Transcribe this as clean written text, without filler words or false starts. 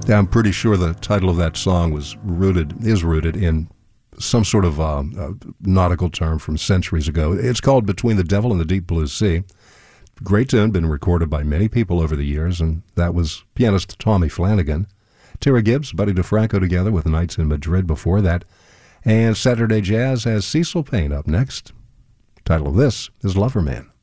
I'm pretty sure the title of that song is rooted in some sort of nautical term from centuries ago. It's called Between the Devil and the Deep Blue Sea. Great tune, been recorded by many people over the years, and that was pianist Tommy Flanagan. Terry Gibbs, Buddy DeFranco together with Nights in Madrid before that. And Saturday Jazz has Cecil Payne up next. The title of this is Loverman.